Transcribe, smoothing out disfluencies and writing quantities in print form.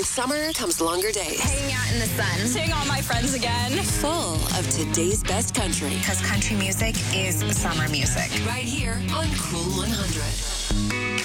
With summer comes longer days. Hanging out in the sun. Seeing all my friends again. Full of today's best country. Because country music is summer music. Right here on Cool 100.